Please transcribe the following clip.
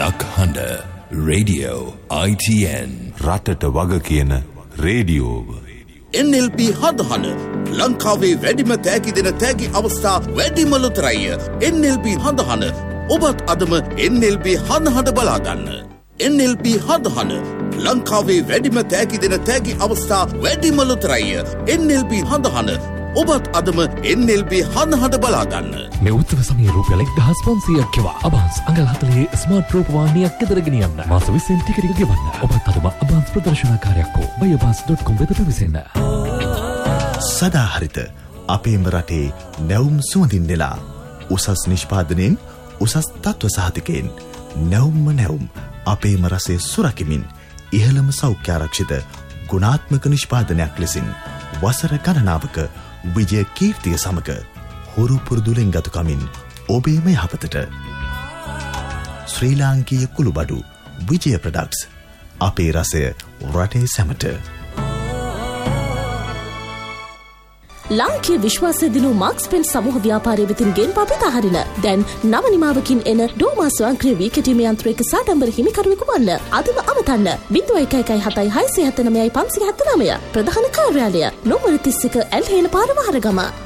ලක්හඬ radio ITN රටට වග කියන රේඩියෝව. NLP හදහන ලංකාවේ වැඩිම තෑගි දෙන තෑගි අවස්ථා වැඩිම ලොතරැය. NLP හදහන ඔබත් අදම NLP හදහඩ බලාගන්න. NLP හදහන ලංකාවේ වැඩිම තෑගි දෙන තෑගි අවස්ථා වැඩිම ලොතරැය. NLP හදහන ඔබත් අදම NLP හදහඩ බලාගන්න. මේ උත්සව සමයේ රුපියල් 1500ක් කෙවා අබාන්ස් අඟල් 40 ස්මාර්ට් රූපවාහිනියක් ගෙදර ගෙනියන්න. මාස 20න් ටිකට් එක ගෙවන්න. ඔබත් අදම අබාන්ස් ප්‍රදර්ශනකාරයක් හෝ buyabans.com වෙත පැමිණෙන්න. සදාහරිත අපේම රටේ නැවුම් සුවඳින් නෙලා උසස් නිෂ්පාදනයෙන් උසස් තත්ත්ව සහතිකයෙන් නැවුම් අපේම රසය සුරකිමින් ඉහළම සෞඛ්‍ය ආරක්ෂිත ගුණාත්මක නිෂ්පාදනයක් ලෙසින් වසර ගණනාවක විජය කීර්තිය සමග හුරු පුරුදුලෙන් ගතුකමින් ඔබේම යහපතට ශ්‍රී ලාංකීය කුළුබඩු විජය ප්‍රොඩක්ට්ස් අපේ රසය රටේ සැමට. ලාංකීය විශ්වාසය දිනු මාක්ස් පෙන් සමූහ ව්‍යාපාරය වෙතින් ගෙන්වා පිටහරින. දැන් නව නිමාවකින් එන ඩෝමා ස්වයංක්‍රීය වී කැටීමේ යන්ත්‍රයක සාඩම්බර හිමිකරුවෙකු වන්න. අදම අමතන්න 0117 679 579 ප්‍රධාන කාර්යාලය නොමර 31 ඇල්හේන පාර වහරගම.